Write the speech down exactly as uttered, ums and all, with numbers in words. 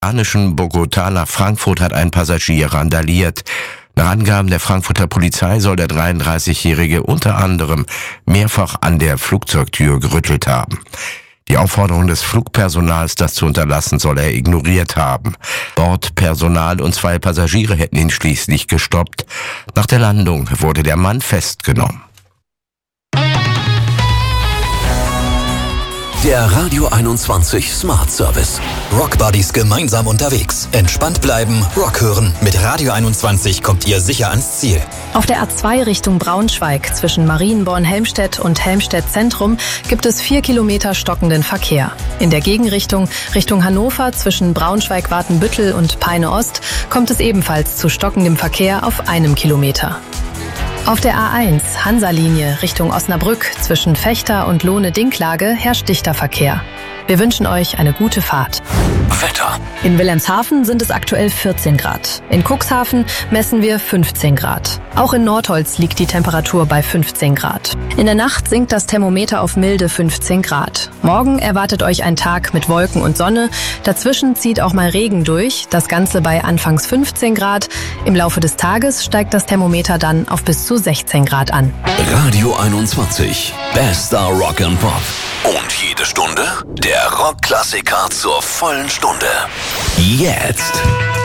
spanischen Bogotá nach Frankfurt hat ein Passagier randaliert. Nach Angaben der Frankfurter Polizei soll der dreiunddreißigjährige unter anderem mehrfach an der Flugzeugtür gerüttelt haben. Die Aufforderung des Flugpersonals, das zu unterlassen, soll er ignoriert haben. Bordpersonal und zwei Passagiere hätten ihn schließlich gestoppt. Nach der Landung wurde der Mann festgenommen. Der Radio einundzwanzig Smart Service. Rock Buddies gemeinsam unterwegs. Entspannt bleiben, Rock hören. Mit Radio einundzwanzig kommt ihr sicher ans Ziel. Auf der A zwei Richtung Braunschweig zwischen Marienborn-Helmstedt und Helmstedt-Zentrum gibt es vier Kilometer stockenden Verkehr. In der Gegenrichtung Richtung Hannover zwischen Braunschweig-Watenbüttel und Peine-Ost kommt es ebenfalls zu stockendem Verkehr auf einem Kilometer. Auf der A eins Hansa-Linie Richtung Osnabrück zwischen Vechta und Lohne-Dinklage herrscht dichter Verkehr. Wir wünschen euch eine gute Fahrt. Wetter. In Wilhelmshaven sind es aktuell vierzehn Grad. In Cuxhaven messen wir fünfzehn Grad. Auch in Nordholz liegt die Temperatur bei fünfzehn Grad. In der Nacht sinkt das Thermometer auf milde fünfzehn Grad. Morgen erwartet euch ein Tag mit Wolken und Sonne. Dazwischen zieht auch mal Regen durch. Das Ganze bei anfangs fünfzehn Grad. Im Laufe des Tages steigt das Thermometer dann auf bis zu sechzehn Grad an. Radio einundzwanzig. Bester Rock and Pop. Und jede Stunde der Rockklassiker zur vollen Stunde. Jetzt.